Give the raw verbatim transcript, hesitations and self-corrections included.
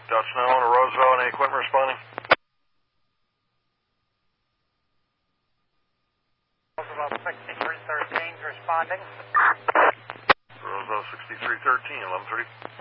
Dutch Snow to Roseville, any equipment responding? Roseville sixty-three thirteen responding. Roseville sixty-three thirteen, eleven thirty.